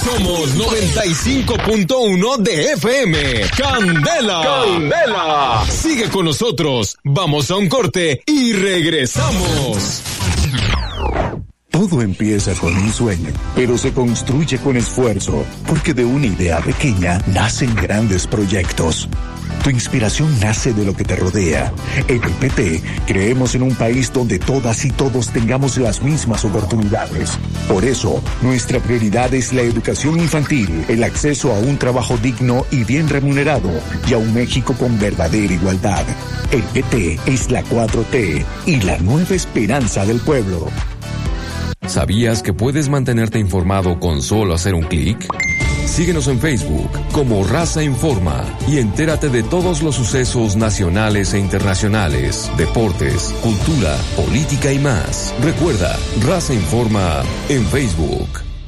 Somos 95.1 de FM. ¡Candela! ¡Candela! Sigue con nosotros. Vamos a un corte y regresamos. Todo empieza con un sueño, pero se construye con esfuerzo, porque de una idea pequeña nacen grandes proyectos. Tu inspiración nace de lo que te rodea. En el PT creemos en un país donde todas y todos tengamos las mismas oportunidades. Por eso, nuestra prioridad es la educación infantil, el acceso a un trabajo digno y bien remunerado, y a un México con verdadera igualdad. El PT es la 4T y la nueva esperanza del pueblo. ¿Sabías que puedes mantenerte informado con solo hacer un clic? Síguenos en Facebook como Raza Informa y entérate de todos los sucesos nacionales e internacionales, deportes, cultura, política y más. Recuerda, Raza Informa en Facebook.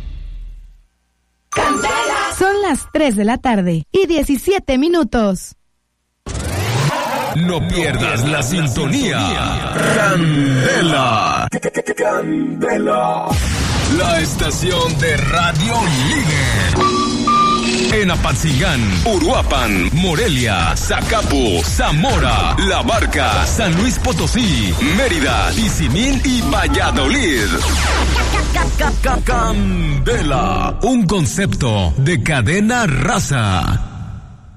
Son las 3 de la tarde y 17 minutos. No pierdas la sintonía. Candela. Candela. La estación de radio líder. En Apatzingán, Uruapan, Morelia, Zacapu, Zamora, La Barca, San Luis Potosí, Mérida, Tizimín y Valladolid. Candela, un concepto de cadena Raza.